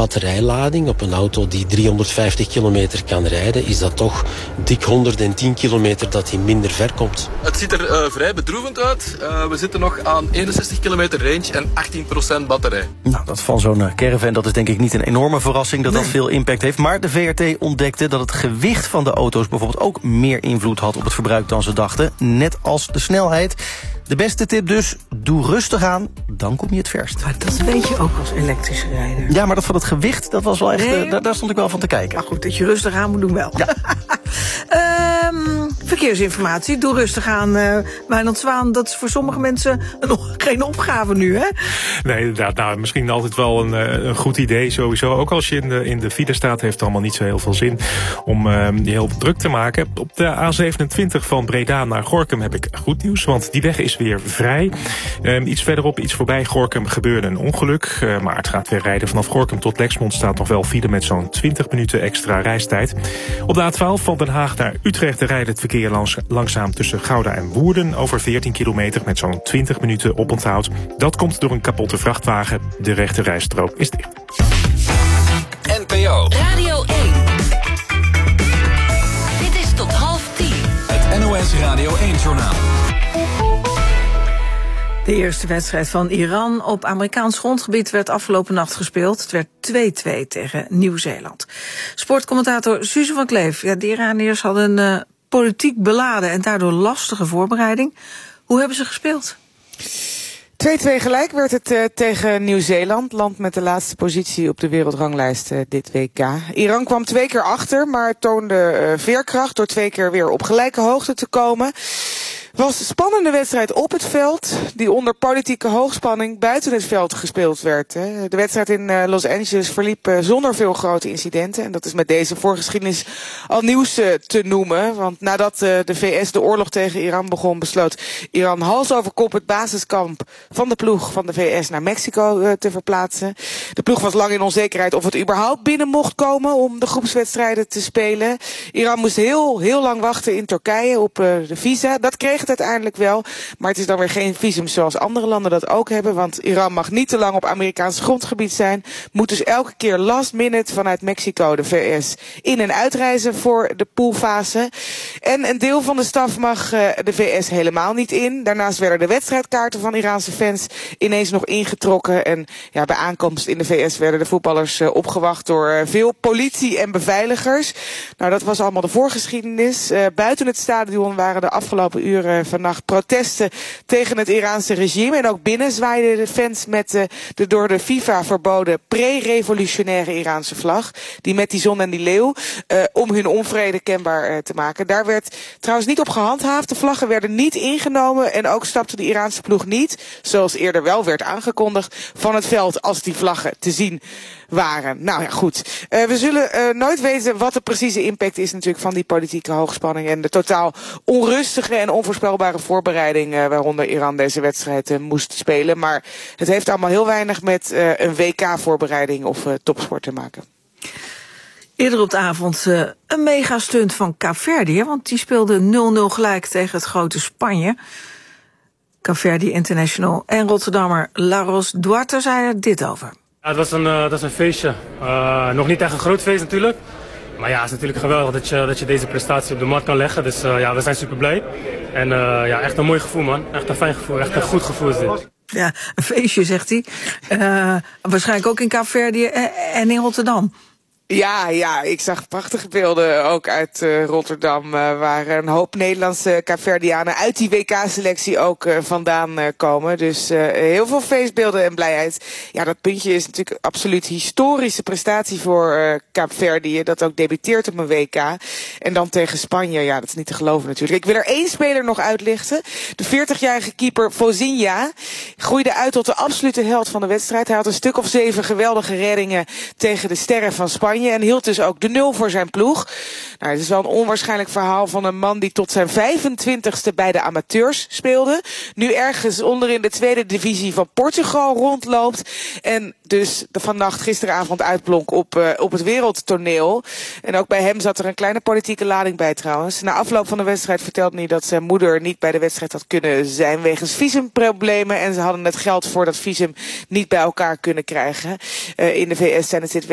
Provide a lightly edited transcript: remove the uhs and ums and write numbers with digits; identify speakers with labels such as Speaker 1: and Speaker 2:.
Speaker 1: batterijlading op een auto die 350 kilometer kan rijden, is dat toch dik 110 kilometer dat hij minder ver komt.
Speaker 2: Het ziet er vrij bedroevend uit. We zitten nog aan 61 kilometer range en 18% batterij.
Speaker 3: Nou, dat van zo'n caravan, dat is denk ik niet een enorme verrassing dat dat veel impact heeft. Maar de VRT ontdekte dat het gewicht van de auto's bijvoorbeeld ook meer invloed had op het verbruik dan ze dachten. Net als de snelheid. De beste tip dus, doe rustig aan, dan kom je het verst.
Speaker 4: Maar dat weet je ook als elektrische rijder.
Speaker 3: Ja, maar dat van het gewicht, dat was wel echt,
Speaker 4: Nee,
Speaker 3: daar stond ik wel van te kijken.
Speaker 4: Maar goed, dat je rustig aan moet doen wel.
Speaker 3: Ja.
Speaker 4: Verkeersinformatie, doe rustig aan. Wijnand Zwaan, dat is voor sommige mensen geen opgave nu, hè?
Speaker 5: Nee, inderdaad. Nou, misschien altijd wel een goed idee sowieso. Ook als je in de file staat, heeft het allemaal niet zo heel veel zin om je heel druk te maken. Op de A27 van Breda naar Gorinchem heb ik goed nieuws, want die weg is weer vrij. Iets verderop, iets voorbij Gorinchem, gebeurde een ongeluk. Maar het gaat weer rijden. Vanaf Gorinchem tot Lexmond staat nog wel file met zo'n 20 minuten extra reistijd. Op de A12 van Den Haag naar Utrecht rijdt het verkeer langzaam tussen Gouda en Woerden over 14 kilometer met zo'n 20 minuten oponthoud. Dat komt door een kapotte vrachtwagen. De rechte rijstrook is dicht.
Speaker 6: NPO
Speaker 7: Radio 1. Dit is tot 9:30.
Speaker 6: Het NOS Radio 1-journaal.
Speaker 4: De eerste wedstrijd van Iran op Amerikaans grondgebied werd afgelopen nacht gespeeld. Het werd 2-2 tegen Nieuw-Zeeland. Sportcommentator Suze van Kleef. Ja, de Iraniërs hadden een politiek beladen en daardoor lastige voorbereiding. Hoe hebben ze gespeeld?
Speaker 8: 2-2 gelijk werd het tegen Nieuw-Zeeland, land met de laatste positie op de wereldranglijst dit WK. Iran kwam 2 keer achter, maar toonde veerkracht door 2 keer weer op gelijke hoogte te komen. Was een spannende wedstrijd op het veld, die onder politieke hoogspanning buiten het veld gespeeld werd. De wedstrijd in Los Angeles verliep zonder veel grote incidenten. En dat is met deze voorgeschiedenis al nieuws te noemen. Want nadat de VS de oorlog tegen Iran begon, besloot Iran hals over kop het basiskamp van de ploeg van de VS naar Mexico te verplaatsen. De ploeg was lang in onzekerheid of het überhaupt binnen mocht komen om de groepswedstrijden te spelen. Iran moest heel lang wachten in Turkije op de visa. Dat kreeg het uiteindelijk wel, maar het is dan weer geen visum zoals andere landen dat ook hebben, want Iran mag niet te lang op Amerikaans grondgebied zijn, moet dus elke keer last minute vanuit Mexico de VS in- en uitreizen voor de poolfase. En een deel van de staf mag de VS helemaal niet in. Daarnaast werden de wedstrijdkaarten van Iraanse fans ineens nog ingetrokken en ja, bij aankomst in de VS werden de voetballers opgewacht door veel politie en beveiligers. Nou, dat was allemaal de voorgeschiedenis. Buiten het stadion waren de afgelopen uren vannacht protesten tegen het Iraanse regime. En ook binnen zwaaiden de fans met de door de FIFA verboden pre-revolutionaire Iraanse vlag. Die met die zon en die leeuw. Om hun onvrede kenbaar te maken. Daar werd trouwens niet op gehandhaafd. De vlaggen werden niet ingenomen. En ook stapte de Iraanse ploeg niet, zoals eerder wel werd aangekondigd, van het veld als die vlaggen te zien waren. Nou ja, goed. We zullen nooit weten wat de precieze impact is natuurlijk van die politieke hoogspanning en de totaal onrustige en onvoorspelbare voorbereiding waaronder Iran deze wedstrijd moest spelen. Maar het heeft allemaal heel weinig met een WK-voorbereiding of topsport te maken.
Speaker 4: Eerder op de avond een megastunt van Kaapverdië, want die speelde 0-0 gelijk tegen het grote Spanje. Kaapverdië International en Rotterdammer Laros Duarte zei er dit over.
Speaker 9: Ja, dat is een feestje. Nog niet echt een groot feest natuurlijk. Maar ja, het is natuurlijk geweldig dat je deze prestatie op de mat kan leggen. Dus ja, we zijn super blij. En ja, echt een mooi gevoel, man. Echt een fijn gevoel. Echt een goed gevoel is dit.
Speaker 4: Ja, een feestje, zegt hij. Waarschijnlijk ook in Kaapverdië en in Rotterdam.
Speaker 8: Ja, ik zag prachtige beelden ook uit Rotterdam, waar een hoop Nederlandse Kaapverdianen uit die WK-selectie ook vandaan komen. Dus heel veel feestbeelden en blijheid. Ja, dat puntje is natuurlijk absoluut historische prestatie voor Kaapverdië, dat ook debuteert op een WK. En dan tegen Spanje, ja, dat is niet te geloven natuurlijk. Ik wil er 1 speler nog uitlichten. De 40-jarige keeper Fozinha groeide uit tot de absolute held van de wedstrijd. Hij had een stuk of 7 geweldige reddingen tegen de sterren van Spanje. En hield dus ook de 0 voor zijn ploeg. Nou, het is wel een onwaarschijnlijk verhaal van een man die tot zijn 25ste bij de amateurs speelde. Nu ergens onder in de 2e divisie van Portugal rondloopt. En dus vannacht gisteravond uitblonk op het wereldtoneel. En ook bij hem zat er een kleine politieke lading bij trouwens. Na afloop van de wedstrijd vertelde hij dat zijn moeder niet bij de wedstrijd had kunnen zijn wegens visumproblemen. En ze hadden het geld voor dat visum niet bij elkaar kunnen krijgen. In de VS zijn het dit